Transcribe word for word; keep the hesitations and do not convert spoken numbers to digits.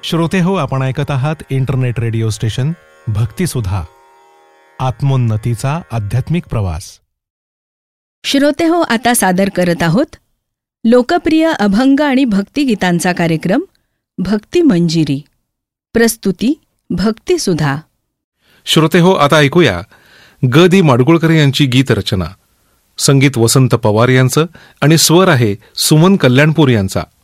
श्रोते हो, आपण ऐकत आहात इंटरनेट रेडिओ स्टेशन भक्तिसुधा, आत्मोन्नतीचा आध्यात्मिक प्रवास. श्रोते हो, आता सादर करत आहोत लोकप्रिय अभंग आणि भक्तिगीतांचा कार्यक्रम भक्ती मंजिरी. प्रस्तुती भक्तिसुधा. श्रोते हो, आता ऐकूया ग दी माडगुळकर यांची गीतरचना. संगीत वसंत पवार यांचं आणि स्वर आहे सुमन कल्याणपूर यांचा.